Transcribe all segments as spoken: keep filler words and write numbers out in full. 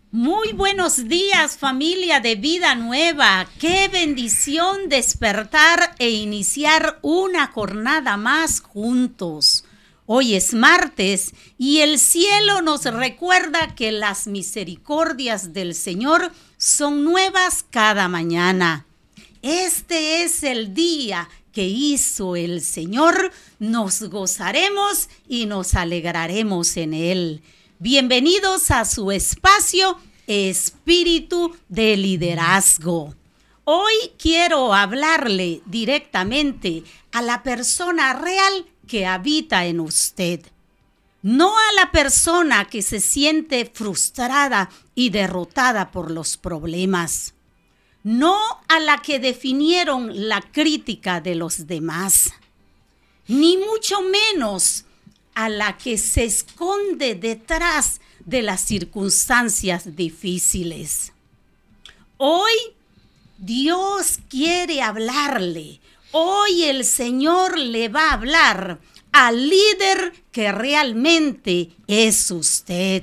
Muy buenos días, familia de Vida Nueva. Qué bendición despertar e iniciar una jornada más juntos. Hoy es martes y el cielo nos recuerda que las misericordias del Señor son nuevas cada mañana. Este es el día que hizo el Señor, nos gozaremos y nos alegraremos en él. Bienvenidos a su espacio Espíritu de Liderazgo. Hoy quiero hablarle directamente a la persona real que habita en usted. No a la persona que se siente frustrada y derrotada por los problemas. No a la que definieron la crítica de los demás. Ni mucho menos a la que se esconde detrás de las circunstancias difíciles. Hoy Dios quiere hablarle. Hoy el Señor le va a hablar al líder que realmente es usted.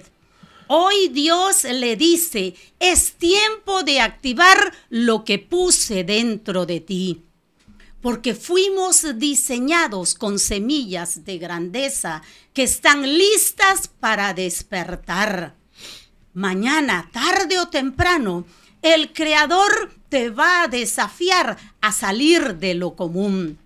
Hoy Dios le dice, es tiempo de activar lo que puse dentro de ti. Porque fuimos diseñados con semillas de grandeza que están listas para despertar. Mañana, tarde o temprano, el Creador te va a desafiar a salir de lo común.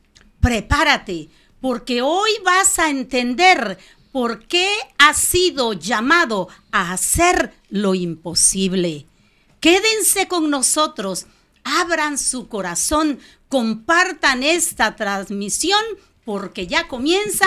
Prepárate, porque hoy vas a entender por qué has sido llamado a hacer lo imposible. Quédense con nosotros, abran su corazón, compartan esta transmisión porque ya comienza.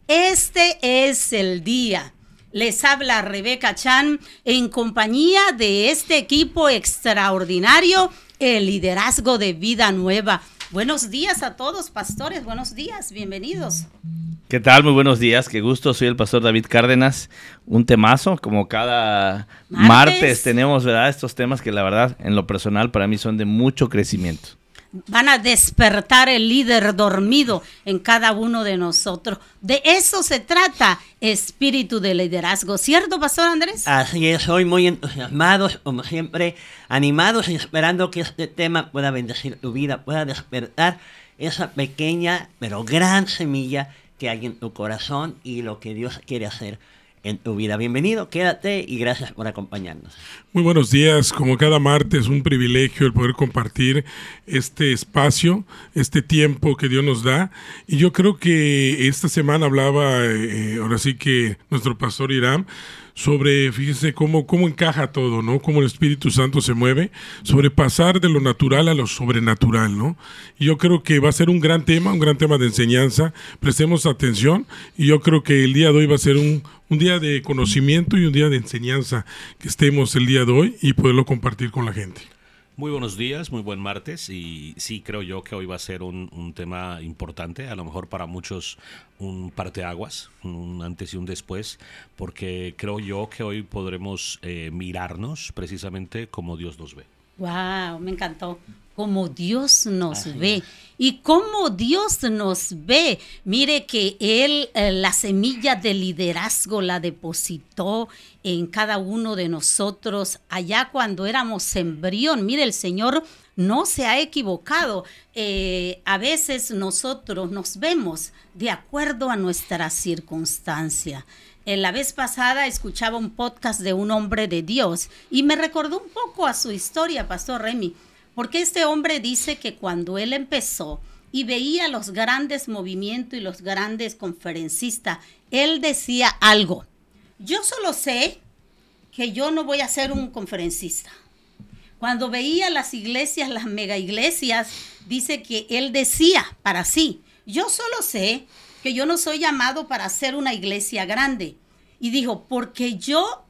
Este es el día. Les habla Rebeca Chan en compañía de este equipo extraordinario, el liderazgo de Vida Nueva. Buenos días a todos, pastores. Buenos días, bienvenidos. ¿Qué tal? Muy buenos días, qué gusto. Soy el pastor David Cárdenas. Un temazo, como cada martes, martes tenemos, ¿verdad? Estos temas que la verdad, en lo personal, para mí son de mucho crecimiento. Van a despertar el líder dormido en cada uno de nosotros. De eso se trata, espíritu de liderazgo. ¿Cierto, pastor Andrés? Así es, hoy muy entusiasmados, como siempre, animados y esperando que este tema pueda bendecir tu vida, pueda despertar esa pequeña pero gran semilla que hay en tu corazón y lo que Dios quiere hacer en tu vida. Bienvenido, quédate y gracias por acompañarnos. Muy buenos días, como cada martes, un privilegio el poder compartir este espacio, este tiempo que Dios nos da. Y yo creo que esta semana hablaba, eh, ahora sí que nuestro pastor Irán, sobre, fíjense cómo, cómo encaja todo, ¿no? Cómo el Espíritu Santo se mueve, sobre pasar de lo natural a lo sobrenatural, ¿no? Y yo creo que va a ser un gran tema, un gran tema de enseñanza. Prestemos atención y yo creo que el día de hoy va a ser un, un día de conocimiento y un día de enseñanza, que estemos el día de hoy y poderlo compartir con la gente. Muy buenos días, muy buen martes y sí creo yo que hoy va a ser un, un tema importante, a lo mejor para muchos un parteaguas, un antes y un después, porque creo yo que hoy podremos eh, mirarnos precisamente como Dios nos ve. Wow, me encantó. Como Dios nos Así ve. es. Y como Dios nos ve. Mire que Él eh, la semilla de liderazgo la depositó en cada uno de nosotros allá cuando éramos embrión. Mire, el Señor no se ha equivocado. Eh, a veces nosotros nos vemos de acuerdo a nuestra circunstancia. En la vez pasada escuchaba un podcast de un hombre de Dios y me recordó un poco a su historia, Pastor Remy, porque este hombre dice que cuando él empezó y veía los grandes movimientos y los grandes conferencistas, él decía algo: yo solo sé que yo no voy a ser un conferencista. Cuando veía las iglesias, las mega iglesias, dice que él decía para sí: yo solo sé que yo no soy llamado para hacer una iglesia grande. Y dijo, porque yo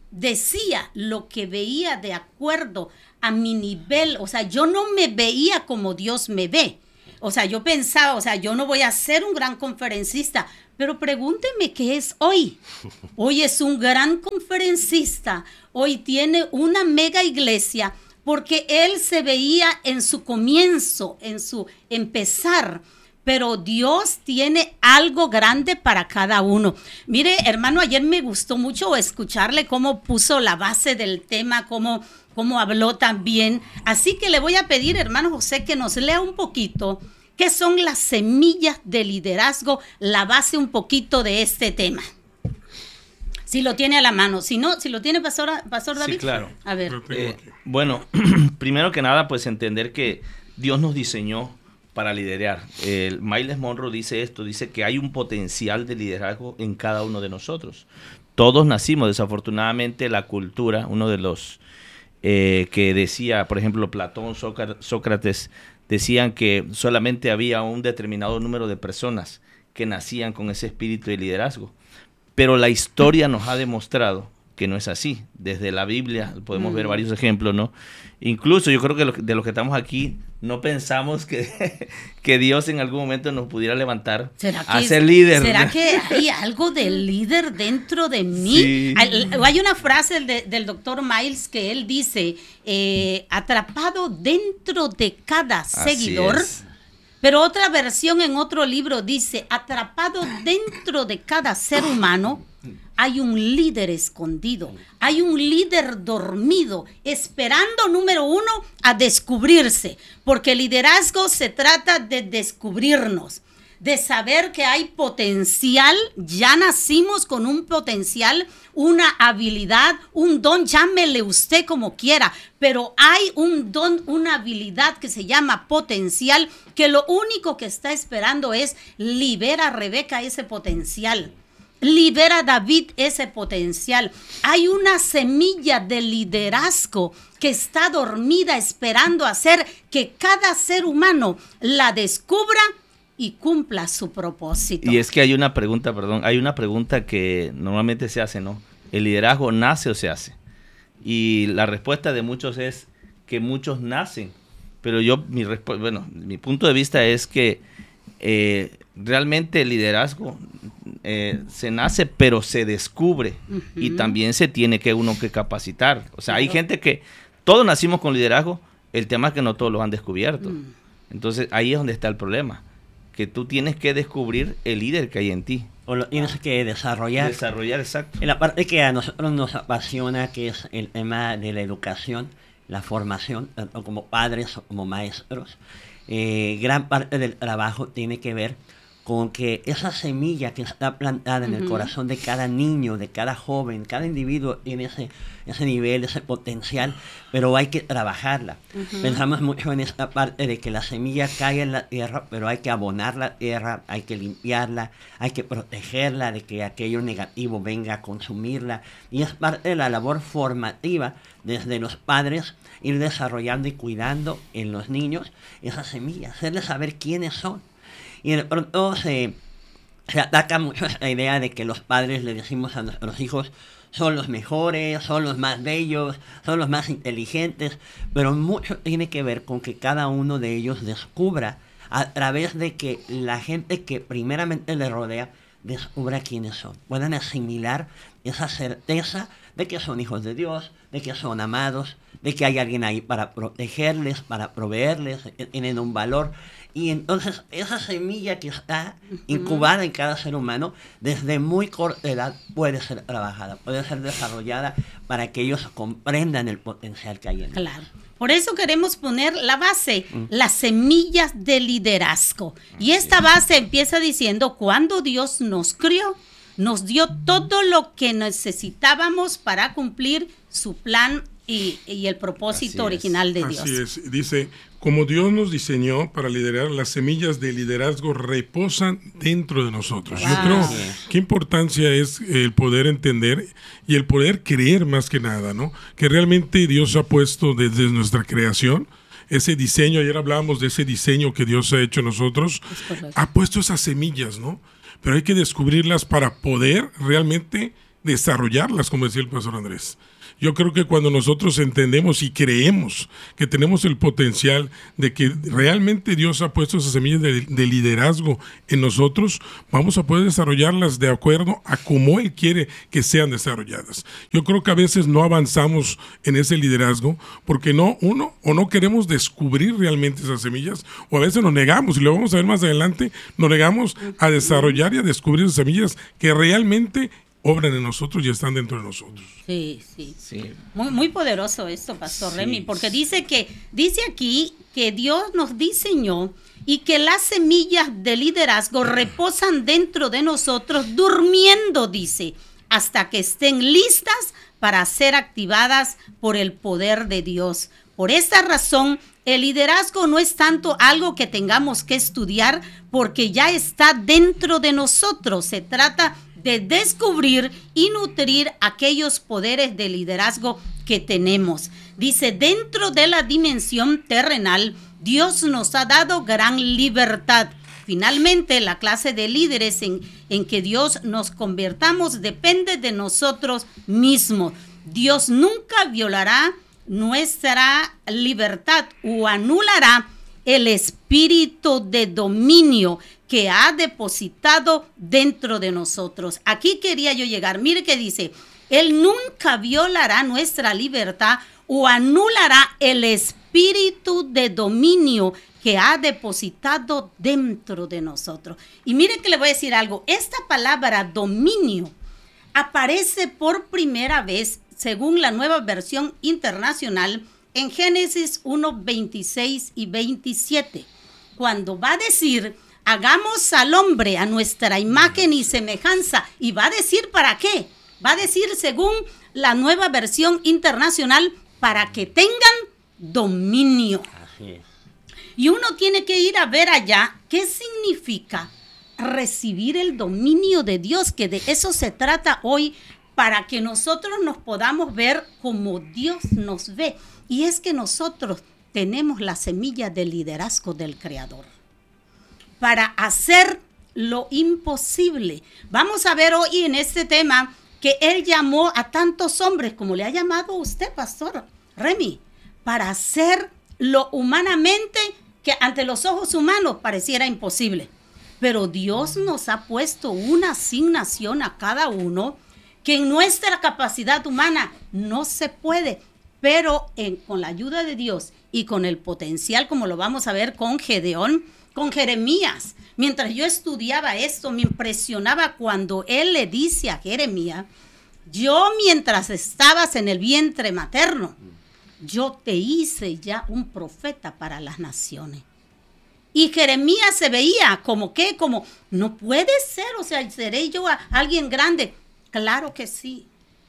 decía lo que veía de acuerdo a mi nivel, o sea, yo no me veía como Dios me ve. O sea, yo pensaba, o sea, yo no voy a ser un gran conferencista, pero pregúnteme qué es hoy. Hoy es un gran conferencista, hoy tiene una mega iglesia, porque él se veía en su comienzo, en su empezar, pero Dios tiene algo grande para cada uno. Mire, hermano, ayer me gustó mucho escucharle cómo puso la base del tema, cómo, cómo habló también. Así que le voy a pedir, hermano José, que nos lea un poquito qué son las semillas de liderazgo, la base un poquito de este tema. Si lo tiene a la mano, si no, si lo tiene Pastor, Pastor David. Sí, claro. A ver. Eh, bueno, primero que nada, pues entender que Dios nos diseñó para liderar. El Myles Munroe dice esto, dice que hay un potencial de liderazgo en cada uno de nosotros. Todos nacimos, desafortunadamente, la cultura, uno de los eh, que decía, por ejemplo, Platón, Sócrates, decían que solamente había un determinado número de personas que nacían con ese espíritu de liderazgo. Pero la historia nos ha demostrado que no es así. Desde la Biblia podemos mm. ver varios ejemplos, ¿no? Incluso yo creo que lo, de los que estamos aquí no pensamos que, que Dios en algún momento nos pudiera levantar a ser líder. ¿Será que hay algo del líder dentro de mí? Sí. Hay, hay una frase de, del doctor Myles que él dice, eh, atrapado dentro de cada seguidor. Pero otra versión en otro libro dice, atrapado dentro de cada ser humano, hay un líder escondido, hay un líder dormido, esperando, número uno, a descubrirse, porque el liderazgo se trata de descubrirnos, de saber que hay potencial, ya nacimos con un potencial, una habilidad, un don, llámele usted como quiera, pero hay un don, una habilidad que se llama potencial, que lo único que está esperando es libera a Rebeca ese potencial. Libera a David ese potencial. Hay una semilla de liderazgo que está dormida esperando hacer que cada ser humano la descubra y cumpla su propósito. Y es que hay una pregunta, perdón, hay una pregunta que normalmente se hace, ¿no? ¿El liderazgo nace o se hace? Y la respuesta de muchos es que muchos nacen. Pero yo, mi resp- bueno, mi punto de vista es que eh, realmente el liderazgo eh, se nace, pero se descubre. Uh-huh. Y también se tiene que uno que capacitar. O sea, claro. Hay gente que todos nacimos con liderazgo, el tema es que no todos lo han descubierto. Uh-huh. Entonces ahí es donde está el problema, que tú tienes que descubrir el líder que hay en ti. O lo tienes que desarrollar. Desarrollar, exacto. En la parte que a nosotros nos apasiona, que es el tema de la educación, la formación, tanto como padres como maestros, eh, gran parte del trabajo tiene que ver con que esa semilla que está plantada en uh-huh. el corazón de cada niño, de cada joven, cada individuo tiene ese, ese nivel, ese potencial, pero hay que trabajarla. Uh-huh. Pensamos mucho en esta parte de que la semilla cae en la tierra, pero hay que abonar la tierra, hay que limpiarla, hay que protegerla de que aquello negativo venga a consumirla. Y es parte de la labor formativa desde los padres, ir desarrollando y cuidando en los niños esa semilla, hacerles saber quiénes son. Y de pronto se, se ataca mucho esta idea de que los padres le decimos a nuestros hijos son los mejores, son los más bellos, son los más inteligentes, pero mucho tiene que ver con que cada uno de ellos descubra a través de que la gente que primeramente le rodea descubra quiénes son, puedan asimilar esa certeza de que son hijos de Dios, de que son amados, de que hay alguien ahí para protegerles, para proveerles, que tienen un valor. Y entonces esa semilla que está incubada en cada ser humano, desde muy corta edad puede ser trabajada, puede ser desarrollada para que ellos comprendan el potencial que hay en ellos. Claro. Por eso queremos poner la base, mm. las semillas de liderazgo. Y esta base empieza diciendo, cuando Dios nos crió, nos dio todo lo que necesitábamos para cumplir su plan y, y el propósito Así original es. de Dios. Así es. Dice, como Dios nos diseñó para liderar, las semillas de liderazgo reposan dentro de nosotros. Wow. Yo creo qué importancia es el poder entender y el poder creer más que nada, ¿no? Que realmente Dios ha puesto desde nuestra creación ese diseño. Ayer hablábamos de ese diseño que Dios ha hecho en nosotros. Ha puesto esas semillas, ¿no? Pero hay que descubrirlas para poder realmente desarrollarlas, como decía el pastor Andrés. Yo creo que cuando nosotros entendemos y creemos que tenemos el potencial de que realmente Dios ha puesto esas semillas de, de liderazgo en nosotros, vamos a poder desarrollarlas de acuerdo a cómo Él quiere que sean desarrolladas. Yo creo que a veces no avanzamos en ese liderazgo porque no, uno, o no queremos descubrir realmente esas semillas, o a veces nos negamos, y lo vamos a ver más adelante, nos negamos a desarrollar y a descubrir esas semillas que realmente obran en nosotros y están dentro de nosotros. Sí, sí. Sí. Muy, muy poderoso esto, Pastor Sí. Remy, porque dice que, dice aquí que Dios nos diseñó y que las semillas de liderazgo reposan dentro de nosotros durmiendo, dice, hasta que estén listas para ser activadas por el poder de Dios. Por esta razón, el liderazgo no es tanto algo que tengamos que estudiar, porque ya está dentro de nosotros. Se trata de descubrir y nutrir aquellos poderes de liderazgo que tenemos. Dice, dentro de la dimensión terrenal, Dios nos ha dado gran libertad. Finalmente, la clase de líderes en, en que Dios nos convertamos depende de nosotros mismos. Dios nunca violará nuestra libertad o anulará el espíritu de dominio que ha depositado dentro de nosotros. Aquí quería yo llegar. Mire que dice, Él nunca violará nuestra libertad o anulará el espíritu de dominio que ha depositado dentro de nosotros. Y mire que le voy a decir algo. Esta palabra dominio aparece por primera vez, según la Nueva Versión Internacional, en Génesis uno, veintiséis y veintisiete, cuando va a decir, hagamos al hombre a nuestra imagen y semejanza. Y va a decir, ¿para qué? Va a decir, según la Nueva Versión Internacional, para que tengan dominio. Así es. Y uno tiene que ir a ver allá qué significa recibir el dominio de Dios, que de eso se trata hoy, para que nosotros nos podamos ver como Dios nos ve. Y es que nosotros tenemos la semilla del liderazgo del Creador para hacer lo imposible. Vamos a ver hoy en este tema que Él llamó a tantos hombres, como le ha llamado a usted, Pastor Remy, para hacer lo humanamente que ante los ojos humanos pareciera imposible. Pero Dios nos ha puesto una asignación a cada uno que en nuestra capacidad humana no se puede, pero en, con la ayuda de Dios y con el potencial, como lo vamos a ver con Gedeón, con Jeremías. Mientras yo estudiaba esto, me impresionaba cuando él le dice a Jeremías, yo mientras estabas en el vientre materno, yo te hice ya un profeta para las naciones. Y Jeremías se veía como que, como, no puede ser, o sea, ¿seré yo a alguien grande? Claro que sí.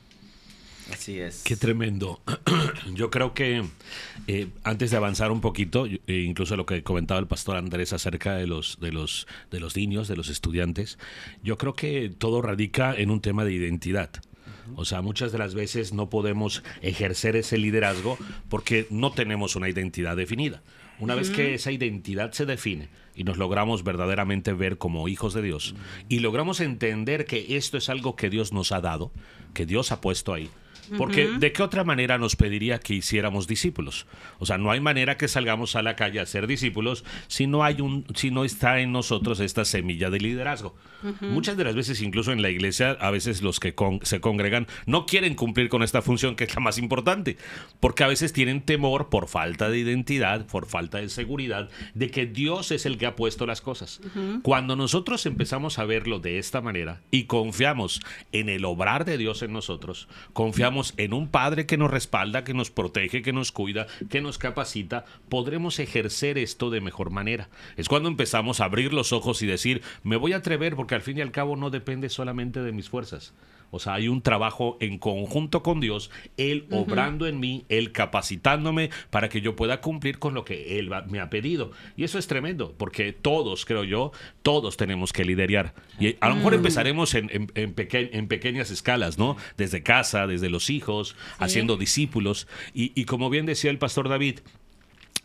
Así es. Qué tremendo. Yo creo que eh, antes de avanzar un poquito, eh, incluso lo que comentaba el pastor Andrés acerca de los, de los, de los niños, de los estudiantes, yo creo que todo radica en un tema de identidad. O sea, muchas de las veces no podemos ejercer ese liderazgo porque no tenemos una identidad definida. Una uh-huh. vez que esa identidad se define y nos logramos verdaderamente ver como hijos de Dios uh-huh. y logramos entender que esto es algo que Dios nos ha dado, que Dios ha puesto ahí. Porque uh-huh. ¿de qué otra manera nos pediría que hiciéramos discípulos? O sea, no hay manera que salgamos a la calle a ser discípulos si no hay un, si no está en nosotros esta semilla de liderazgo. Uh-huh. Muchas de las veces, incluso en la iglesia, a veces los que con, se congregan no quieren cumplir con esta función que es la más importante, porque a veces tienen temor por falta de identidad, por falta de seguridad, de que Dios es el que ha puesto las cosas. Uh-huh. Cuando nosotros empezamos a verlo de esta manera y confiamos en el obrar de Dios en nosotros, confiamos en un Padre que nos respalda, que nos protege, que nos cuida, que nos capacita, podremos ejercer esto de mejor manera. Es cuando empezamos a abrir los ojos y decir, me voy a atrever porque al fin y al cabo no depende solamente de mis fuerzas. O sea, hay un trabajo en conjunto con Dios, Él uh-huh. obrando en mí, Él capacitándome para que yo pueda cumplir con lo que Él me ha pedido. Y eso es tremendo, porque todos, creo yo, todos tenemos que liderar. Y a lo mejor uh-huh. empezaremos en, en, en, peque- en pequeñas escalas, ¿no? Desde casa, desde los hijos, sí. haciendo discípulos. Y, y como bien decía el pastor David,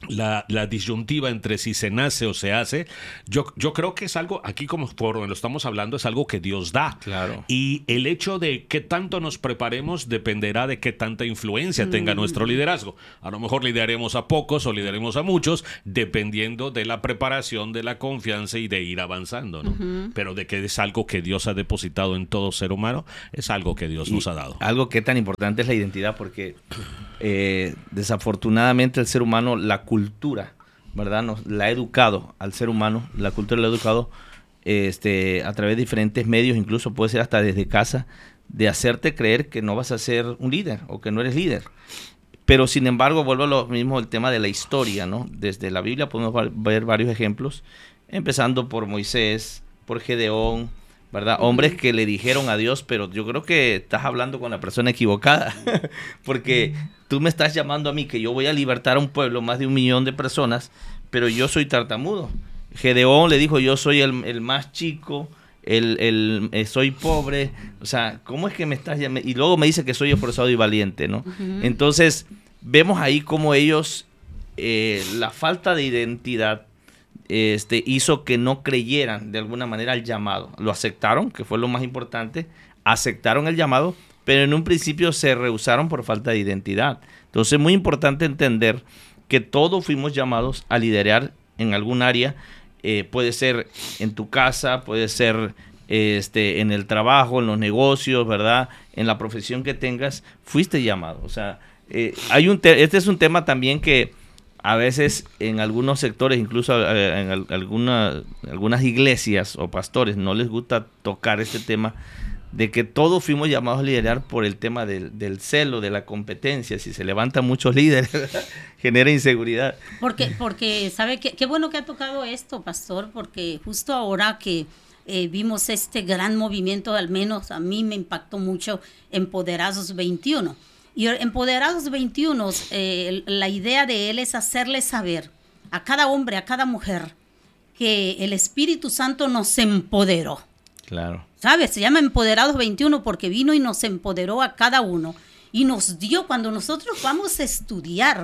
La, la disyuntiva entre si se nace o se hace, yo, yo creo que es algo, aquí como por donde lo estamos hablando, es algo que Dios da. Claro. Y el hecho de qué tanto nos preparemos dependerá de qué tanta influencia mm. tenga nuestro liderazgo. A lo mejor lideraremos a pocos o lideraremos a muchos, dependiendo de la preparación, de la confianza y de ir avanzando, ¿no? Uh-huh. Pero de que es algo que Dios ha depositado en todo ser humano, es algo que Dios y nos ha dado. Algo que tan importante es la identidad, porque eh, desafortunadamente el ser humano, la cultura, ¿verdad? Nos la ha educado al ser humano, la cultura la ha educado este, a través de diferentes medios, incluso puede ser hasta desde casa, de hacerte creer que no vas a ser un líder o que no eres líder. Pero sin embargo, vuelvo a lo mismo, el tema de la historia, ¿no? Desde la Biblia podemos ver varios ejemplos, empezando por Moisés, por Gedeón, ¿verdad? Hombres que le dijeron a Dios, pero yo creo que estás hablando con la persona equivocada, porque tú me estás llamando a mí que yo voy a libertar a un pueblo, más de un millón de personas, pero yo soy tartamudo. Gedeón le dijo, yo soy el, el más chico, el, el, eh, soy pobre, o sea, ¿cómo es que me estás llamando? Y luego me dice que soy esforzado y valiente, ¿no? Uh-huh. Entonces, vemos ahí cómo ellos, eh, la falta de identidad, Este, hizo que no creyeran de alguna manera el llamado. Lo aceptaron, que fue lo más importante, aceptaron el llamado, pero en un principio se rehusaron por falta de identidad. Entonces es muy importante entender que todos fuimos llamados a liderar en algún área, eh, puede ser en tu casa, puede ser este, en el trabajo, en los negocios, ¿verdad? En la profesión que tengas, fuiste llamado. O sea, eh, hay un te- este es un tema también que a veces en algunos sectores, incluso en alguna, algunas iglesias o pastores, no les gusta tocar este tema de que todos fuimos llamados a liderar por el tema del, del celo, de la competencia. Si se levantan muchos líderes, genera inseguridad. Porque, porque ¿sabe qué? Qué bueno que ha tocado esto, pastor, porque justo ahora que eh, vimos este gran movimiento, al menos a mí me impactó mucho, Empoderados veintiuno. Y Empoderados veintiuno, eh, la idea de él es hacerle saber a cada hombre, a cada mujer, que el Espíritu Santo nos empoderó. Claro. ¿Sabes? Se llama Empoderados veintiuno porque vino y nos empoderó a cada uno. Y nos dio, cuando nosotros vamos a estudiar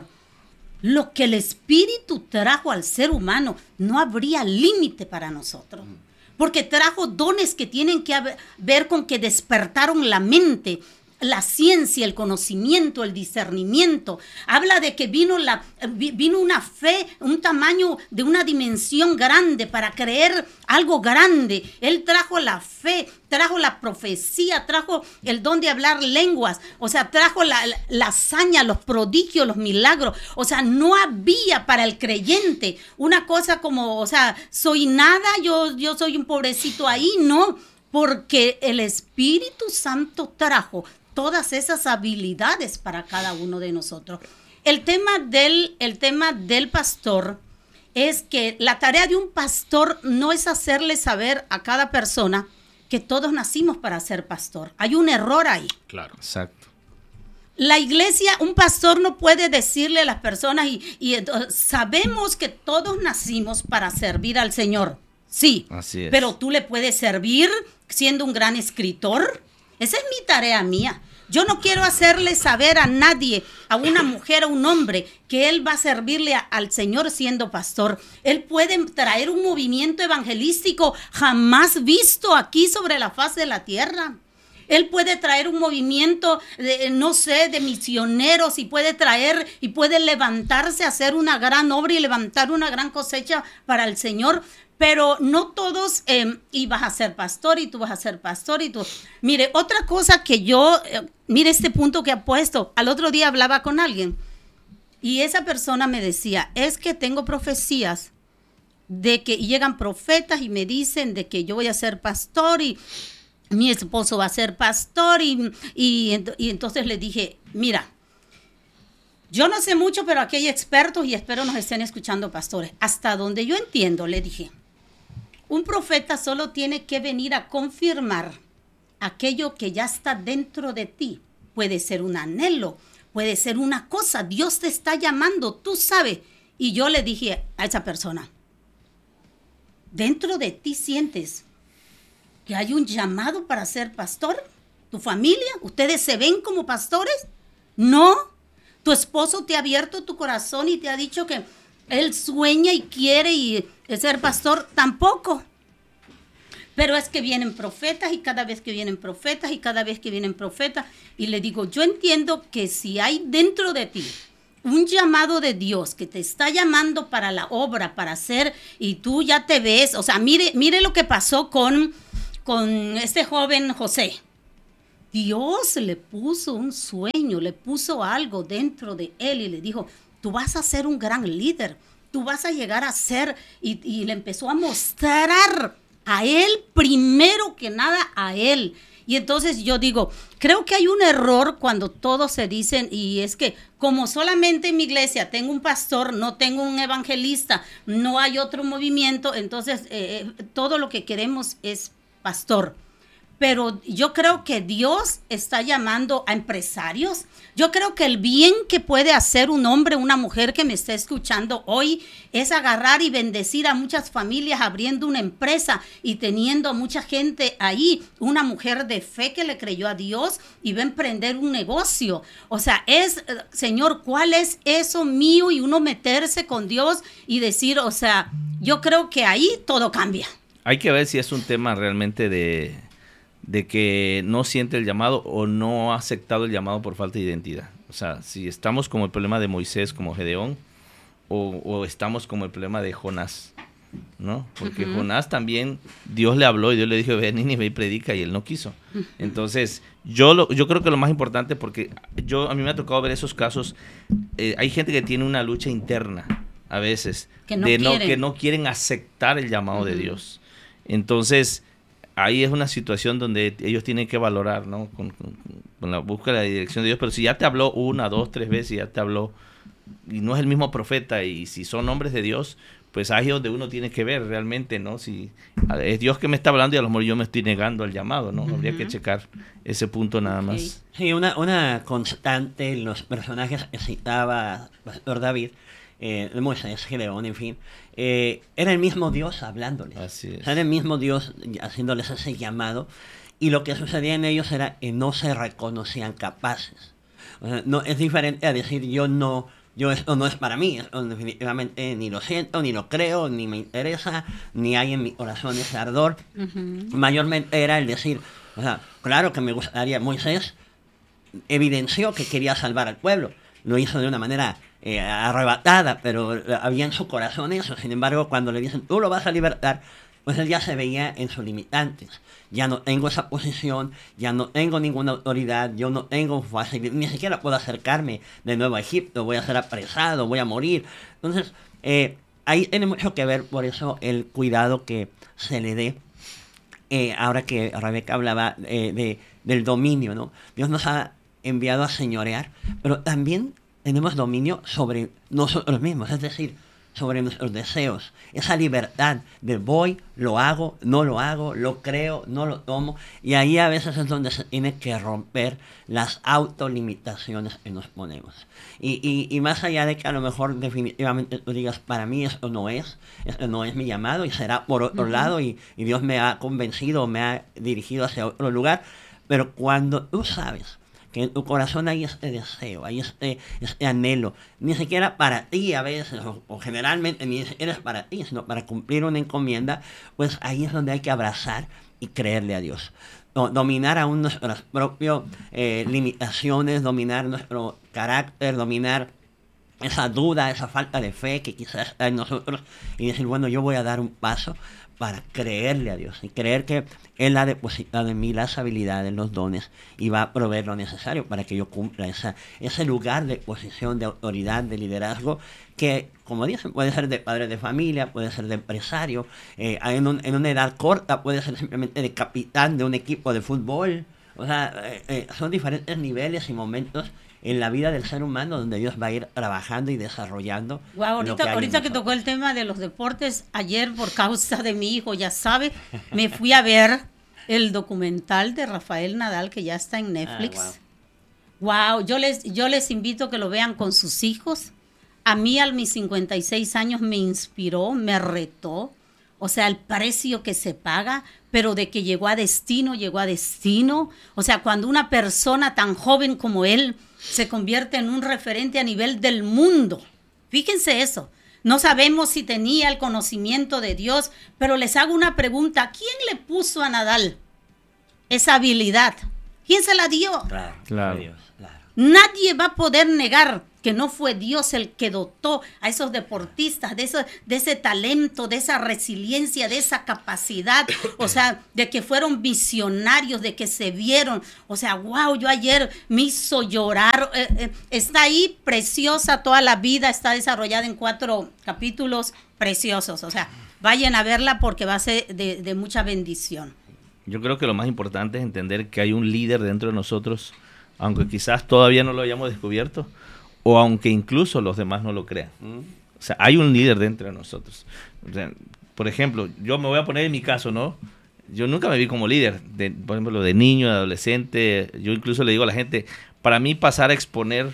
lo que el Espíritu trajo al ser humano, no habría límite para nosotros. Porque trajo dones que tienen que ver con que despertaron la mente, la ciencia, el conocimiento, el discernimiento. Habla de que vino, la, vino una fe, un tamaño de una dimensión grande para creer algo grande. Él trajo la fe, trajo la profecía, trajo el don de hablar lenguas, o sea, trajo la, la, la hazaña, los prodigios, los milagros. O sea, no había para el creyente una cosa como, o sea, soy nada, yo, yo soy un pobrecito ahí, no, porque el Espíritu Santo trajo todas esas habilidades para cada uno de nosotros. El tema del, el tema del pastor es que la tarea de un pastor no es hacerle saber a cada persona que todos nacimos para ser pastor. Hay un error ahí. Claro. Exacto. La iglesia, un pastor no puede decirle a las personas, y, y entonces, sabemos que todos nacimos para servir al Señor. Sí. Así es. Pero tú le puedes servir siendo un gran escritor. Esa es mi tarea mía. Yo no quiero hacerle saber a nadie, a una mujer, a un hombre, que él va a servirle a, al Señor siendo pastor. Él puede traer un movimiento evangelístico jamás visto aquí sobre la faz de la tierra. Él puede traer un movimiento, de, no sé, de misioneros, y puede traer y puede levantarse a hacer una gran obra y levantar una gran cosecha para el Señor. Pero no todos, eh, y vas a ser pastor y tú vas a ser pastor y tú. Mire, otra cosa que yo, eh, mire este punto que ha puesto. Al otro día hablaba con alguien y esa persona me decía, es que tengo profecías de que y llegan profetas y me dicen de que yo voy a ser pastor y mi esposo va a ser pastor y, y, y entonces le dije, mira, yo no sé mucho, pero aquí hay expertos y espero nos estén escuchando pastores. Hasta donde yo entiendo, le dije, un profeta solo tiene que venir a confirmar aquello que ya está dentro de ti. Puede ser un anhelo, puede ser una cosa. Dios te está llamando, tú sabes. Y yo le dije a esa persona, ¿dentro de ti sientes que hay un llamado para ser pastor? ¿Tu familia? ¿Ustedes se ven como pastores? No. ¿Tu esposo te ha abierto tu corazón y te ha dicho que él sueña y quiere y ser pastor, tampoco. Pero es que vienen profetas y cada vez que vienen profetas y cada vez que vienen profetas. Y le digo, yo entiendo que si hay dentro de ti un llamado de Dios que te está llamando para la obra, para hacer, y tú ya te ves, o sea, mire, mire lo que pasó con, con este joven José. Dios le puso un sueño, le puso algo dentro de él y le dijo, tú vas a ser un gran líder, tú vas a llegar a ser, y, y le empezó a mostrar a él, primero que nada a él. Y entonces yo digo, creo que hay un error cuando todos se dicen, y es que como solamente en mi iglesia tengo un pastor, no tengo un evangelista, no hay otro movimiento, entonces eh, todo lo que queremos es pastor. Pero yo creo que Dios está llamando a empresarios. Yo creo que el bien que puede hacer un hombre, una mujer que me está escuchando hoy, es agarrar y bendecir a muchas familias abriendo una empresa y teniendo a mucha gente ahí. Una mujer de fe que le creyó a Dios y va a emprender un negocio. O sea, es, Señor, ¿cuál es eso mío? Y uno meterse con Dios y decir, o sea, yo creo que ahí todo cambia. Hay que ver si es un tema realmente de... de que no siente el llamado o no ha aceptado el llamado por falta de identidad. O sea, si estamos como el problema de Moisés, como Gedeón, o, o estamos como el problema de Jonás, ¿no? Porque uh-huh. Jonás también, Dios le habló y Dios le dijo, ve a Nínive y predica, y él no quiso. Uh-huh. Entonces, yo, lo, yo creo que lo más importante, porque yo a mí me ha tocado ver esos casos, eh, hay gente que tiene una lucha interna, a veces, que no, de quieren. No, que no quieren aceptar el llamado uh-huh. de Dios. Entonces, ahí es una situación donde ellos tienen que valorar, ¿no? Con, con, con la búsqueda de la dirección de Dios. Pero si ya te habló una, dos, tres veces, ya te habló, y no es el mismo profeta, y si son hombres de Dios, pues ahí es donde uno tiene que ver realmente, ¿no? Si es Dios que me está hablando y a lo mejor yo me estoy negando al llamado, ¿no? Uh-huh. Habría que checar ese punto nada okay. más. Sí, una, una constante en los personajes que citaba Pastor David, Eh, Moisés, Gedeón, en fin, eh, era el mismo Dios hablándoles. Así es. Era el mismo Dios haciéndoles ese llamado, y lo que sucedía en ellos era que no se reconocían capaces. O sea, no, es diferente a decir yo no, yo esto no es para mí, esto definitivamente ni lo siento, ni lo creo, ni me interesa, ni hay en mi corazón ese ardor. Uh-huh. Mayormente era el decir, o sea, claro que me gustaría. Moisés evidenció que quería salvar al pueblo, lo hizo de una manera Eh, arrebatada, pero había en su corazón eso. Sin embargo, cuando le dicen, tú lo vas a libertar, pues él ya se veía en sus limitantes. Ya no tengo esa posición, ya no tengo ninguna autoridad, yo no tengo facilidad, ni siquiera puedo acercarme de nuevo a Egipto, voy a ser apresado, voy a morir. Entonces, eh, ahí tiene mucho que ver, por eso, el cuidado que se le dé. Eh, ahora que Rebeca hablaba eh, de, del dominio, ¿no? Dios nos ha enviado a señorear, pero también tenemos dominio sobre nosotros mismos, es decir, sobre nuestros deseos. Esa libertad de voy, lo hago, no lo hago, lo creo, no lo tomo. Y ahí a veces es donde se tiene que romper las autolimitaciones que nos ponemos. Y, y, y más allá de que a lo mejor definitivamente tú digas, para mí esto no es, esto no es mi llamado y será por otro uh-huh. lado y, y Dios me ha convencido, me ha dirigido hacia otro lugar. Pero cuando tú sabes que en tu corazón hay este deseo, hay este, este anhelo, ni siquiera para ti a veces, o, o generalmente ni siquiera es para ti, sino para cumplir una encomienda, pues ahí es donde hay que abrazar y creerle a Dios. O, dominar aún nuestras propias eh, limitaciones, dominar nuestro carácter, dominar esa duda, esa falta de fe que quizás está en nosotros, y decir, bueno, yo voy a dar un paso para creerle a Dios y creer que Él ha depositado en mí las habilidades, los dones, y va a proveer lo necesario para que yo cumpla esa, ese lugar de posición, de autoridad, de liderazgo, que, como dicen, puede ser de padre de familia, puede ser de empresario, eh, en, un, en una edad corta puede ser simplemente de capitán de un equipo de fútbol. O sea, eh, eh, son diferentes niveles y momentos en la vida del ser humano donde Dios va a ir trabajando y desarrollando. Wow, ahorita, que, ahorita que tocó el tema de los deportes, ayer por causa de mi hijo, ya sabe, me fui a ver el documental de Rafael Nadal que ya está en Netflix. Ah, wow. wow, yo les, yo les invito a que lo vean con sus hijos. A mí a mis cincuenta y seis años me inspiró, me retó. O sea, el precio que se paga, pero de que llegó a destino, llegó a destino. O sea, cuando una persona tan joven como él se convierte en un referente a nivel del mundo. Fíjense eso. no sabemos si tenía el conocimiento de Dios, pero les hago una pregunta. ¿Quién le puso a Nadal esa habilidad? ¿Quién se la dio? Claro, Claro. Dios, claro. Nadie va a poder negar que no fue Dios el que dotó a esos deportistas de, eso, de ese talento, de esa resiliencia, de esa capacidad, o sea, de que fueron visionarios, de que se vieron. O sea, wow, yo ayer me hizo llorar. Eh, eh, está ahí preciosa toda la vida, está desarrollada en cuatro capítulos preciosos. O sea, vayan a verla porque va a ser de, de mucha bendición. Yo creo que lo más importante es entender que hay un líder dentro de nosotros, aunque quizás todavía no lo hayamos descubierto, o aunque incluso los demás no lo crean. O sea, hay un líder dentro de nosotros. O sea, por ejemplo, yo me voy a poner en mi caso, ¿no? Yo nunca me vi como líder, de, por ejemplo, de niño, de adolescente. Yo incluso le digo a la gente, para mí pasar a exponer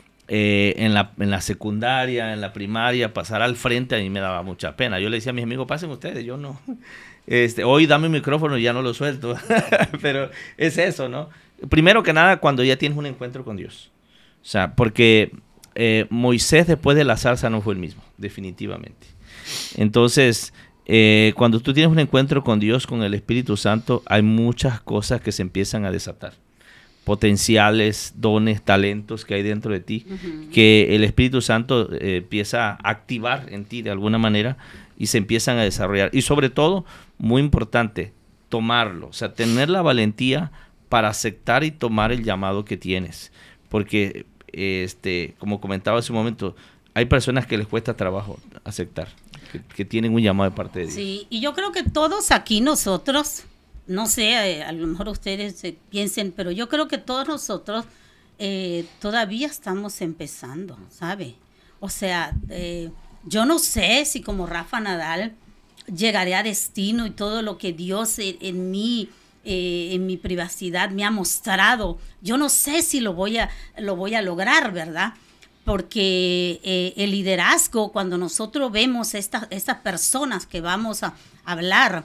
eh, en, la, en la secundaria, en la primaria, pasar al frente, a mí me daba mucha pena. Yo le decía a mis amigos, pasen ustedes, yo no. Este, hoy dame un micrófono y ya no lo suelto. Pero es eso, ¿no? Primero que nada, cuando ya tienes un encuentro con Dios. O sea, porque eh, Moisés después de la zarza no fue el mismo, definitivamente. Entonces, eh, cuando tú tienes un encuentro con Dios, con el Espíritu Santo, hay muchas cosas que se empiezan a desatar. Potenciales, dones, talentos que hay dentro de ti, uh-huh. que el Espíritu Santo eh, empieza a activar en ti de alguna manera y se empiezan a desarrollar. Y sobre todo, muy importante, tomarlo. O sea, tener la valentía para aceptar y tomar el llamado que tienes. Porque, este, como comentaba hace un momento, hay personas que les cuesta trabajo aceptar, que, que tienen un llamado de parte de Dios. Sí, y yo creo que todos aquí nosotros, no sé, eh, a lo mejor ustedes eh, piensen, pero yo creo que todos nosotros eh, todavía estamos empezando, ¿sabe? O sea, eh, yo no sé si como Rafa Nadal llegaré a destino y todo lo que Dios en, en mí... Eh, en mi privacidad me ha mostrado. Yo no sé si lo voy a, lo voy a lograr, ¿verdad? Porque eh, el liderazgo, cuando nosotros vemos estas estas personas que vamos a hablar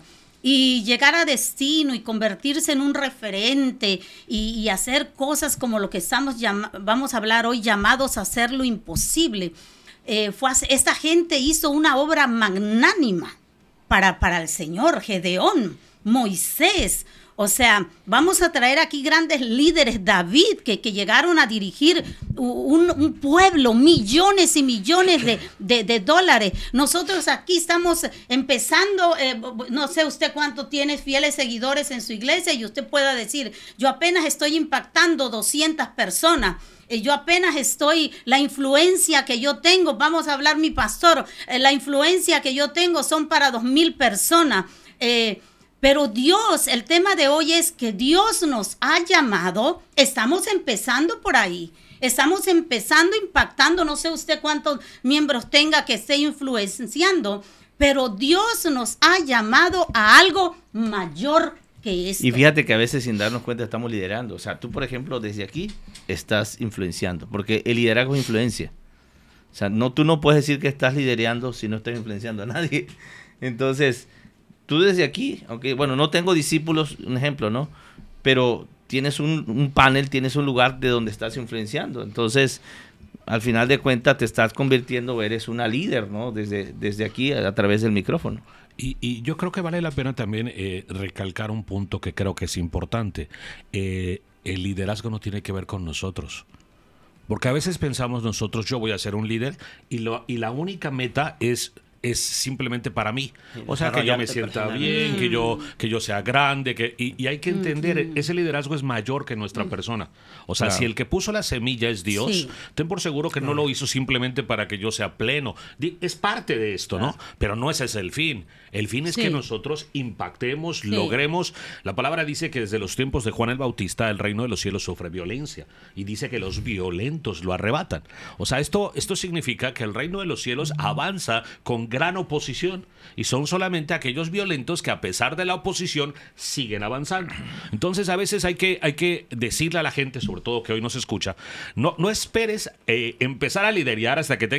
y llegar a destino y convertirse en un referente y, y hacer cosas como lo que estamos llama, vamos a hablar hoy, llamados a hacer lo imposible. Eh, fue, esta gente hizo una obra magnánima para, para el Señor, Gedeón, Moisés. O sea, vamos a traer aquí grandes líderes, David, que, que llegaron a dirigir un, un pueblo, millones y millones de, de, de dólares. Nosotros aquí estamos empezando, eh, no sé usted cuánto tiene fieles seguidores en su iglesia y usted pueda decir, yo apenas estoy impactando doscientas personas. Yo apenas estoy, la influencia que yo tengo, vamos a hablar mi pastor, eh, la influencia que yo tengo son para dos mil personas. Eh, Pero Dios, el tema de hoy es que Dios nos ha llamado, estamos empezando por ahí, estamos empezando impactando, no sé usted cuántos miembros tenga que esté influenciando, pero Dios nos ha llamado a algo mayor que esto. Y fíjate que a veces sin darnos cuenta estamos liderando. O sea, tú por ejemplo desde aquí estás influenciando, porque el liderazgo es influencia. O sea, no, tú no puedes decir que estás liderando si no estás influenciando a nadie. Entonces... tú desde aquí, aunque bueno, no tengo discípulos, un ejemplo, ¿no? Pero tienes un, un panel, tienes un lugar de donde estás influenciando. Entonces, al final de cuentas, te estás convirtiendo, eres una líder, ¿no? Desde, desde aquí, a, a través del micrófono. Y, y yo creo que vale la pena también eh, recalcar un punto que creo que es importante. Eh, el liderazgo no tiene que ver con nosotros. Porque a veces pensamos nosotros, yo voy a ser un líder, y, lo, y la única meta es... es simplemente para mí, o sea, que yo me sienta bien, que yo, que yo sea grande, que, y, y hay que entender, uh-huh. ese liderazgo es mayor que nuestra uh-huh. persona, o sea, claro. si el que puso la semilla es Dios, sí. ten por seguro que no lo hizo simplemente para que yo sea pleno, es parte de esto, ¿no? Pero no ese es el fin, el fin es sí. que nosotros impactemos, sí. logremos, la palabra dice que desde los tiempos de Juan el Bautista el reino de los cielos sufre violencia, y dice que los violentos lo arrebatan, o sea, esto, esto significa que el reino de los cielos uh-huh. avanza con gran oposición y son solamente aquellos violentos que a pesar de la oposición siguen avanzando. Entonces a veces hay que, hay que decirle a la gente, sobre todo que hoy nos escucha, no, no esperes eh, empezar a liderar hasta que tengas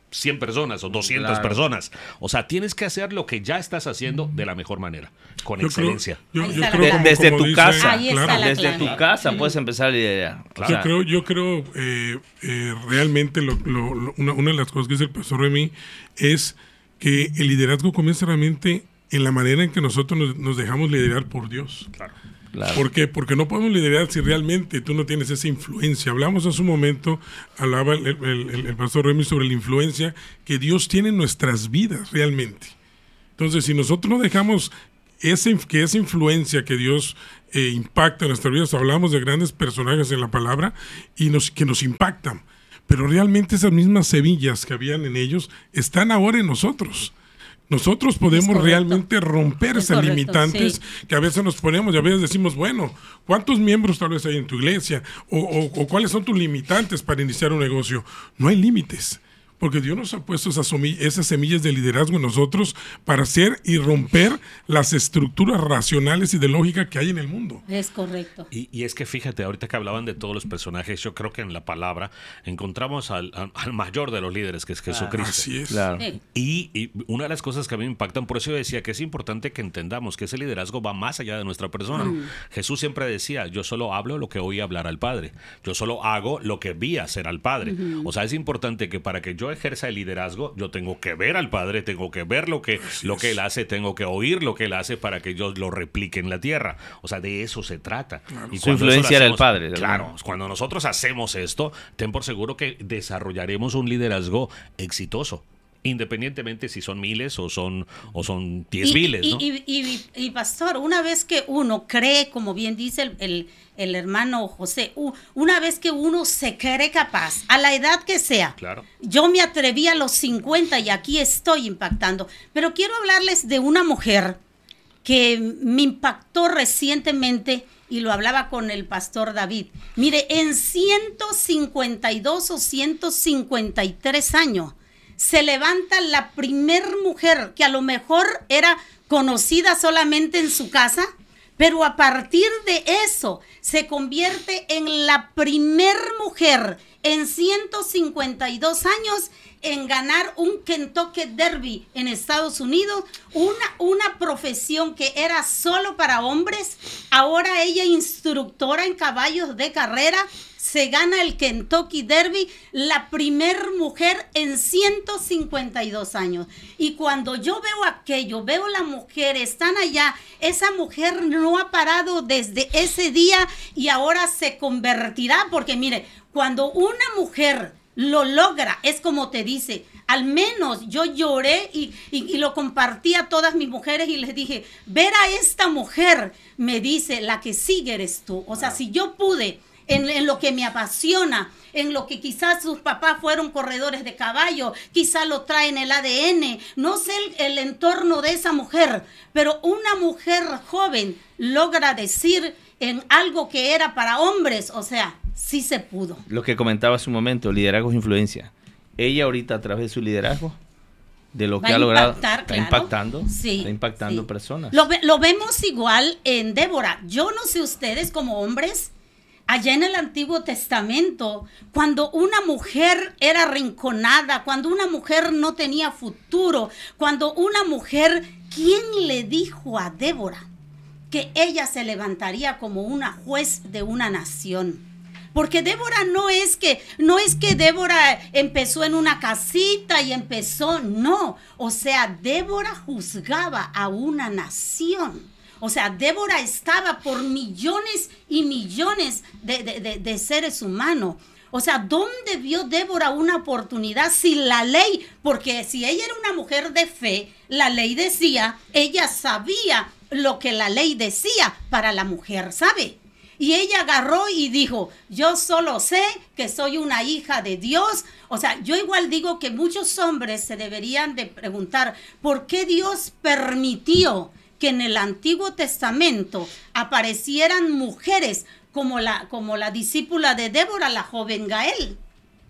cien personas o doscientas Claro. personas. O sea, tienes que hacer lo que ya estás haciendo de la mejor manera, con Yo creo- excelencia. yo- Ahí yo está la creo clave. como- desde como tu dice- casa. Ahí está claro. la Desde clave. tu casa puedes empezar a liderar. O Yo sea, creo, yo creo eh, eh, realmente lo- lo- lo- una, una de las cosas que dice el pastor Remy es que el liderazgo comienza realmente en la manera en que nosotros nos, nos dejamos liderar por Dios. Claro. claro. ¿Por qué? Porque no podemos liderar si realmente tú no tienes esa influencia. Hablamos hace un momento, hablaba el, el- el- el pastor Remy sobre la influencia que Dios tiene en nuestras vidas realmente. Entonces, si nosotros no dejamos ese, que esa influencia que Dios eh, impacta en nuestras vidas, hablamos de grandes personajes en la palabra y nos, que nos impactan, pero realmente esas mismas semillas que habían en ellos están ahora en nosotros. Nosotros podemos correcto. realmente romper Es esas correcto, limitantes sí. que a veces nos ponemos y a veces decimos, bueno, ¿cuántos miembros tal vez hay en tu iglesia? O, o- o cuáles son tus limitantes para iniciar un negocio. No hay límites, porque Dios nos ha puesto esas, somi- esas semillas de liderazgo en nosotros para hacer y romper las estructuras racionales y de lógica que hay en el mundo. Es correcto. Y, y es que fíjate, ahorita que hablaban de todos los personajes, yo creo que en la palabra encontramos al, al- al mayor de los líderes, que es Jesucristo. Así es. Claro. Sí. Y, y una de las cosas que a mí me impactan, por eso yo decía que es importante que entendamos que ese liderazgo va más allá de nuestra persona. Jesús siempre decía, yo solo hablo lo que oí hablar al Padre, yo solo hago lo que vi hacer al Padre. O sea, es importante que para que yo ejerza el liderazgo, yo tengo que ver al Padre, tengo que ver lo que, lo que Él hace, tengo que oír lo que Él hace para que yo lo replique en la tierra. O sea, de eso se trata. Y Su cuando influencia eso lo era el hacemos- Padre, de Claro, alguna- cuando nosotros hacemos esto, ten por seguro que desarrollaremos un liderazgo exitoso, independientemente si son miles o son o son diez Y- miles, y, ¿no? y, y- y, pastor, una vez que uno cree, como bien dice el, el- el hermano José, u- una vez que uno se cree capaz, a la edad que sea, Claro. yo me atreví a los cincuenta y aquí estoy impactando, pero quiero hablarles de una mujer que me impactó recientemente y lo hablaba con el pastor David. Mire, en ciento cincuenta y dos o ciento cincuenta y tres años se levanta la primer mujer que a lo mejor era conocida solamente en su casa, pero a partir de eso se convierte en la primer mujer en ciento cincuenta y dos años en ganar un Kentucky Derby en Estados Unidos, una, una profesión que era solo para hombres. Ahora ella instructora en caballos de carrera, se gana el Kentucky Derby, la primer mujer en ciento cincuenta y dos años. Y cuando yo veo aquello, veo la mujer, están allá, esa mujer no ha parado desde ese día y ahora se convertirá, porque mire, cuando una mujer lo logra, es como te dice, al menos yo lloré y, y, y lo compartí a todas mis mujeres y les dije, ver a esta mujer, me dice, la que sigue eres tú. O sea, si yo pude en, en lo que me apasiona, en lo que quizás sus papás fueron corredores de caballo, quizás lo traen el A D N, no sé el, el entorno de esa mujer, pero una mujer joven logra decir en algo que era para hombres, o sea, sí se pudo. Lo que comentaba hace un momento, liderazgo es influencia. Ella ahorita a través de su liderazgo, de lo Va que a ha logrado, impactar, está claro. impactando, Sí, está impactando sí. personas. Lo, ve- lo vemos igual en Débora. Yo no sé ustedes como hombres, allá en el Antiguo Testamento, cuando una mujer era arrinconada, cuando una mujer no tenía futuro, cuando una mujer, ¿quién le dijo a Débora que ella se levantaría como una juez de una nación? Porque Débora no es que, no es que Débora empezó en una casita y empezó, no. O sea, Débora juzgaba a una nación. O sea, Débora estaba por millones y millones de, de, de, de seres humanos. O sea, ¿dónde vio Débora una oportunidad si la ley? Porque si ella era una mujer de fe, la ley decía, ella sabía lo que la ley decía para la mujer, ¿sabe? Y ella agarró y dijo, yo solo sé que soy una hija de Dios. O sea, yo igual digo que muchos hombres se deberían de preguntar, ¿por qué Dios permitió que en el Antiguo Testamento aparecieran mujeres como la, como la discípula de Débora, la joven Gael?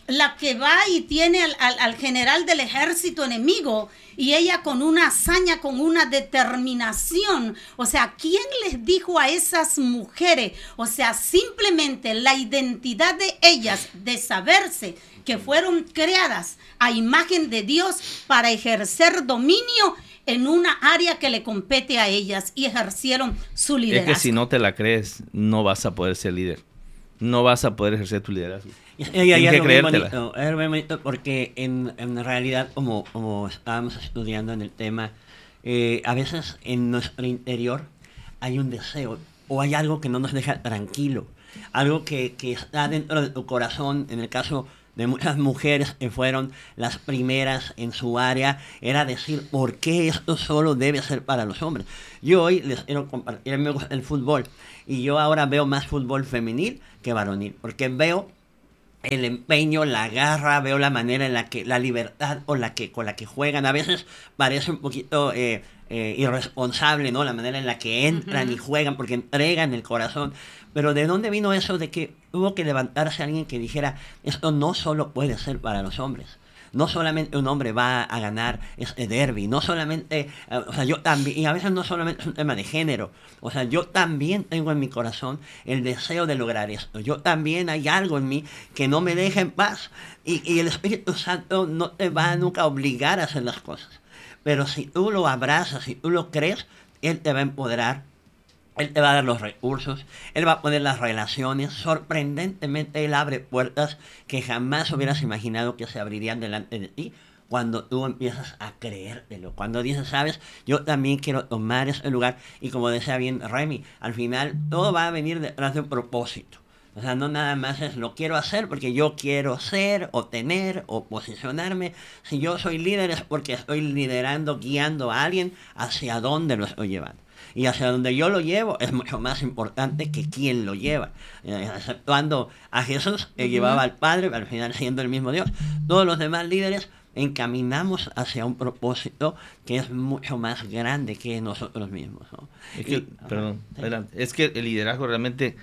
la que va y tiene al, al, al general del ejército enemigo, y ella con una hazaña, con una determinación. O sea, ¿quién les dijo a esas mujeres? O sea, simplemente la identidad de ellas, de saberse que fueron creadas a imagen de Dios para ejercer dominio en una área que le compete a ellas, y ejercieron su liderazgo. Es que si no te la crees, no vas a poder ser líder. No vas a poder ejercer tu liderazgo. Y, y, y Tienes es que lo muy creértela. bonito, es muy bonito porque en, en realidad, como, como estábamos estudiando en el tema, eh, a veces en nuestro interior hay un deseo o hay algo que no nos deja tranquilo, algo que, que está dentro de tu corazón. En el caso de muchas mujeres que fueron las primeras en su área, era decir, ¿por qué esto solo debe ser para los hombres? Yo hoy les quiero compartir, me gusta el fútbol, y yo ahora veo más fútbol femenil que varonil, porque veo el empeño, la garra, veo la manera en la que, la libertad con la que, con la que juegan. A veces parece un poquito eh, eh, irresponsable, ¿no? La manera en la que entran uh-huh. y juegan, porque entregan el corazón. Pero ¿de dónde vino eso de que tuvo que levantarse alguien que dijera, esto no solo puede ser para los hombres? No solamente un hombre va a ganar este derbi, no solamente, uh, o sea, yo también, y a veces no solamente es un tema de género, o sea, yo también tengo en mi corazón el deseo de lograr esto. Yo también hay algo en mí que no me deja en paz, y, y el Espíritu Santo no te va nunca a obligar a hacer las cosas. Pero si tú lo abrazas, si tú lo crees, Él te va a empoderar. Él te va a dar los recursos, Él va a poner las relaciones. Sorprendentemente, Él abre puertas que jamás hubieras imaginado que se abrirían delante de ti cuando tú empiezas a creértelo. Cuando dices, sabes, yo también quiero tomar ese lugar. Y como decía bien Remy, al final todo va a venir detrás de un propósito. O sea, no nada más es lo quiero hacer porque yo quiero ser o tener o posicionarme. Si yo soy líder es porque estoy liderando, guiando a alguien hacia dónde lo estoy llevando. Y hacia donde yo lo llevo es mucho más importante que quién lo lleva. Eh, exceptuando a Jesús, que uh-huh. llevaba al Padre, al final siendo el mismo Dios. Todos los demás líderes encaminamos hacia un propósito que es mucho más grande que nosotros mismos, ¿no? Es que, y, perdón, sí. adelante. Es que el liderazgo realmente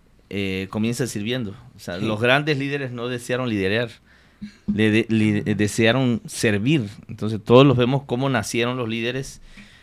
eh, comienza sirviendo. O sea, sí. Los grandes líderes no desearon liderar, le, de, le desearon servir. Entonces todos los vemos cómo nacieron los líderes.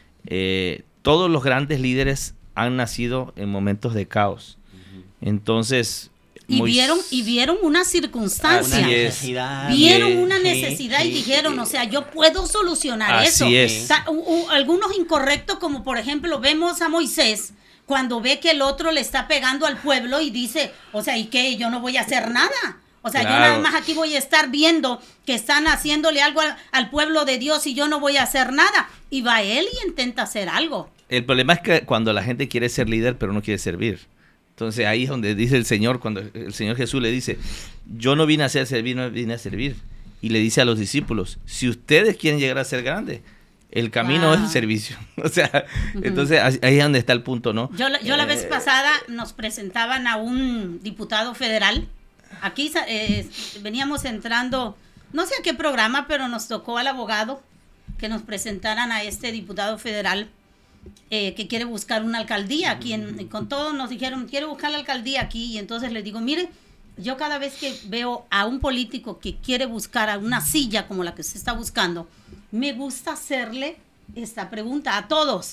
Eh, todos los grandes líderes han nacido en momentos de caos. Entonces y muy... vieron y vieron una circunstancia, una necesidad, vieron sí, una necesidad sí, y dijeron, sí, o sea, yo puedo solucionar así eso. Es. O sea, u, u, algunos incorrectos, como por ejemplo vemos a Moisés cuando ve que el otro le está pegando al pueblo y dice, o sea, ¿y qué? Yo no voy a hacer nada. O sea, claro. Yo nada más aquí voy a estar viendo que están haciéndole algo al, al pueblo de Dios y yo no voy a hacer nada. Y va él y intenta hacer algo. El problema es que cuando la gente quiere ser líder pero no quiere servir. Entonces ahí es donde dice el Señor, cuando el Señor Jesús le dice, yo no vine a ser servir, no vine a servir. Y le dice a los discípulos, si ustedes quieren llegar a ser grandes, el camino wow. es el servicio. O sea, uh-huh. entonces ahí es donde está el punto, ¿no? Yo, yo la eh, vez pasada nos presentaban a un diputado federal. Aquí eh, veníamos entrando, no sé a qué programa, pero nos tocó al abogado que nos presentaran a este diputado federal eh, que quiere buscar una alcaldía aquí. En, con todos nos dijeron, quiero buscar la alcaldía aquí. Y entonces les digo, mire, yo cada vez que veo a un político que quiere buscar a una silla como la que usted está buscando, me gusta hacerle esta pregunta a todos.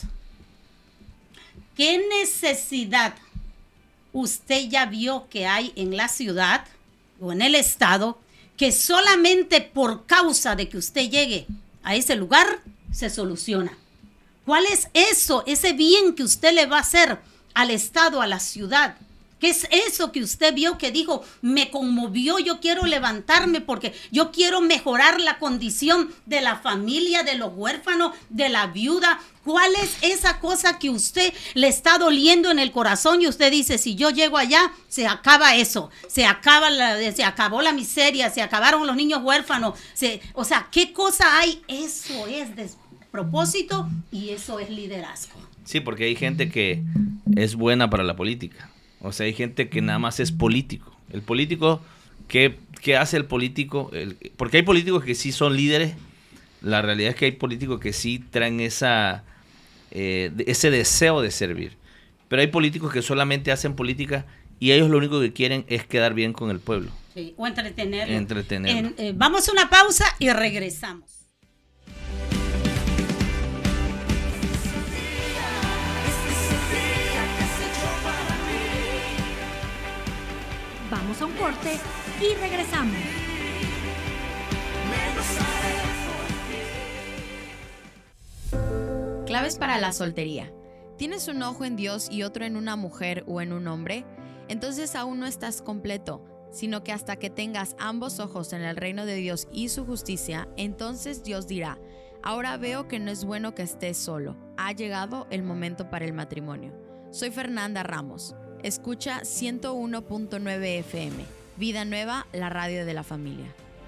¿Qué necesidad usted ya vio que hay en la ciudad o en el estado que solamente por causa de que usted llegue a ese lugar se soluciona? ¿Cuál es eso, ese bien que usted le va a hacer al estado, a la ciudad? ¿Qué es eso que usted vio que dijo, me conmovió, yo quiero levantarme porque yo quiero mejorar la condición de la familia, de los huérfanos, de la viuda? ¿Cuál es esa cosa que usted le está doliendo en el corazón y usted dice, si yo llego allá, se acaba eso, se acaba la, se acabó la miseria, se acabaron los niños huérfanos? Se, o sea, ¿qué cosa hay? Eso es de propósito y eso es liderazgo. Sí, porque hay gente que es buena para la política. O sea, hay gente que nada más es político. El político, ¿qué, qué hace el político? El, porque hay políticos que sí son líderes. La realidad es que hay políticos que sí traen esa, eh, ese deseo de servir. Pero hay políticos que solamente hacen política y ellos lo único que quieren es quedar bien con el pueblo. Sí, o entretenerlo. Entretenerlo. En, eh, vamos a una pausa y regresamos. Vamos a un corte y regresamos. Claves para la soltería. ¿Tienes un ojo en Dios y otro en una mujer o en un hombre? Entonces aún no estás completo, sino que hasta que tengas ambos ojos en el reino de Dios y su justicia, entonces Dios dirá: ahora veo que no es bueno que estés solo. Ha llegado el momento para el matrimonio. Soy Fernanda Ramos. Escucha ciento uno punto nueve F M. Vida Nueva, la radio de la familia.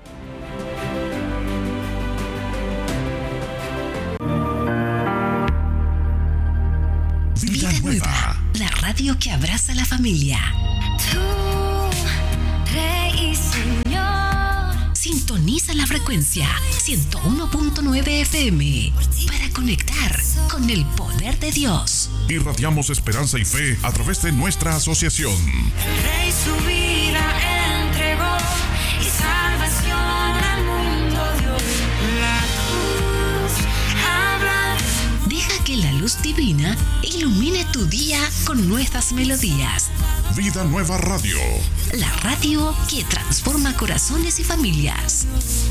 Vida Nueva, la radio que abraza a la familia. Tu Rey y Señor. Sintoniza la frecuencia ciento uno punto nueve F M para conectar con el poder de Dios. Irradiamos esperanza y fe a través de nuestra asociación. El Rey su vida entregó y salvación al mundo dio. La cruz habla. Deja que la luz divina ilumine tu día con nuestras melodías. Vida Nueva Radio. La radio que transforma corazones y familias.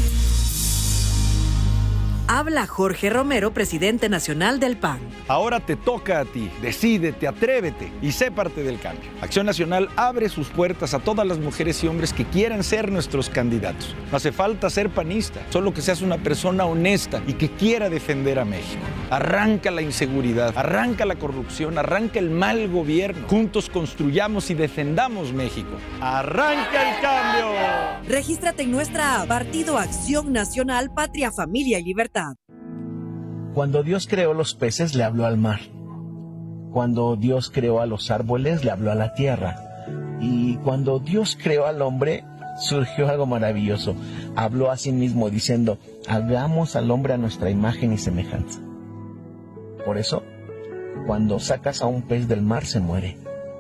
Habla Jorge Romero, presidente nacional del P A N. Ahora te toca a ti. Decídete, atrévete y sé parte del cambio. Acción Nacional abre sus puertas a todas las mujeres y hombres que quieran ser nuestros candidatos. No hace falta ser panista, solo que seas una persona honesta y que quiera defender a México. Arranca la inseguridad, arranca la corrupción, arranca el mal gobierno. Juntos construyamos y defendamos México. ¡Arranca el cambio! Regístrate en nuestra app Partido Acción Nacional, Patria, Familia y Libertad. Cuando Dios creó los peces, le habló al mar. Cuando Dios creó a los árboles, le habló a la tierra. Y cuando Dios creó al hombre, surgió algo maravilloso. Habló a sí mismo diciendo: hagamos al hombre a nuestra imagen y semejanza. Por eso, cuando sacas a un pez del mar, se muere.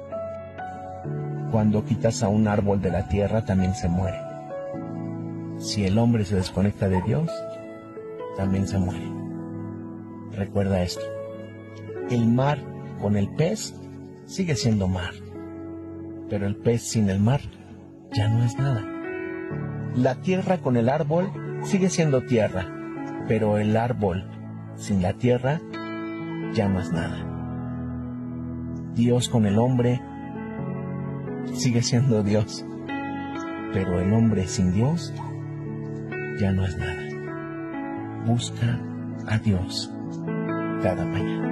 Cuando quitas a un árbol de la tierra, también se muere. Si el hombre se desconecta de Dios, también se muere. Recuerda esto: el mar con el pez sigue siendo mar, pero el pez sin el mar ya no es nada. La tierra con el árbol sigue siendo tierra, pero el árbol sin la tierra ya no es nada. Dios con el hombre sigue siendo Dios, pero el hombre sin Dios ya no es nada. Busca a Dios cada mañana.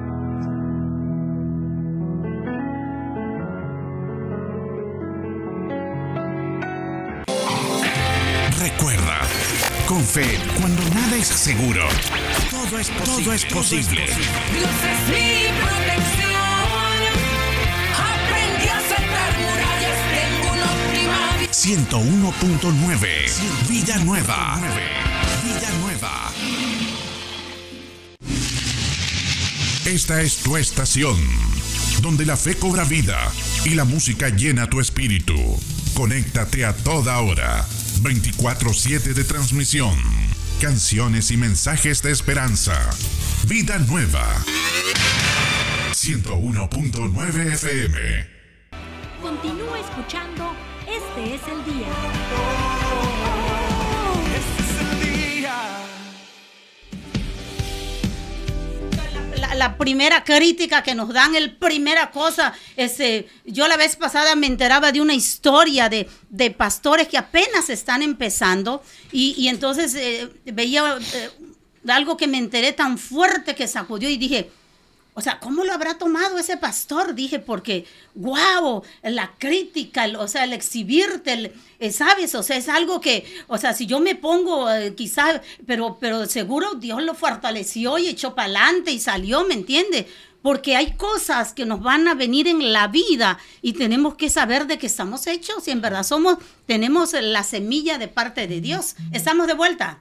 Recuerda, con fe, cuando nada es seguro, todo es posible. Todo es posible. Dios es mi protección. Aprendí a saltar murallas, tengo una óptima. ciento uno punto nueve. Vida Nueva. Vida Nueva. Esta es tu estación, donde la fe cobra vida y la música llena tu espíritu. Conéctate a toda hora. veinticuatro siete de transmisión. Canciones y mensajes de esperanza. Vida Nueva. ciento uno punto nueve F M. Continúa escuchando. Este es el día. Este es el día. La, la primera crítica que nos dan, el primera cosa, es, eh, yo la vez pasada me enteraba de una historia de, de pastores que apenas están empezando y, y entonces eh, veía eh, algo que me enteré tan fuerte que sacudió y dije, o sea, ¿cómo lo habrá tomado ese pastor? Dije, porque, wow, la crítica, el, o sea, el exhibirte, el, eh, ¿sabes? O sea, es algo que, o sea, si yo me pongo, eh, quizá, pero, pero seguro Dios lo fortaleció y echó para adelante y salió, ¿me entiendes? Porque hay cosas que nos van a venir en la vida y tenemos que saber de qué estamos hechos y en verdad somos, tenemos la semilla de parte de Dios. ¿Estamos de vuelta?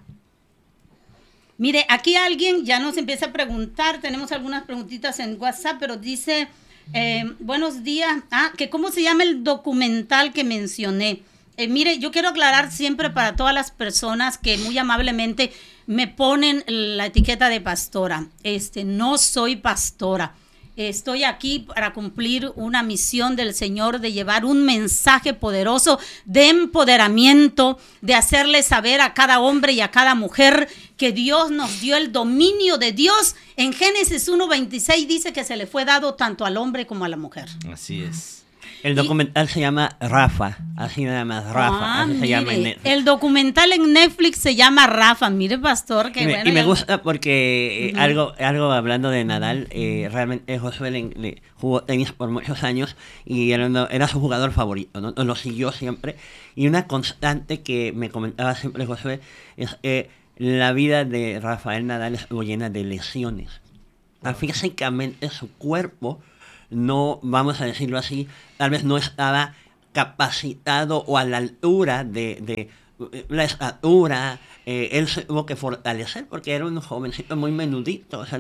Mire, aquí alguien ya nos empieza a preguntar, tenemos algunas preguntitas en WhatsApp, pero dice, Eh, buenos días. Ah, que ¿cómo se llama el documental que mencioné? Eh, mire, yo quiero aclarar siempre para todas las personas que muy amablemente me ponen la etiqueta de pastora. Este, no soy pastora. Estoy aquí para cumplir una misión del Señor de llevar un mensaje poderoso de empoderamiento, de hacerle saber a cada hombre y a cada mujer que Dios nos dio el dominio de Dios. En Génesis uno veintiséis dice que se le fue dado tanto al hombre como a la mujer. Así es. El documental se llama Rafa, así nada más, Rafa, Ah, así se mire, llama en Netflix. el documental en Netflix se llama Rafa. Mire, pastor, que Y me, bueno. y me ya- gusta porque eh, Ujú. algo, algo hablando de Nadal, eh, realmente Josué le, le jugó tenis por muchos años y era, uno- era su jugador favorito, ¿no? Lo siguió siempre. Y una constante que me comentaba siempre Josué es que la vida de Rafael Nadal estuvo llena de lesiones. Ah, Físicamente su cuerpo no, vamos a decirlo así, tal vez no estaba capacitado o a la altura de, de eh, la estatura. Eh, él se tuvo que fortalecer porque era un jovencito muy menudito. O sea,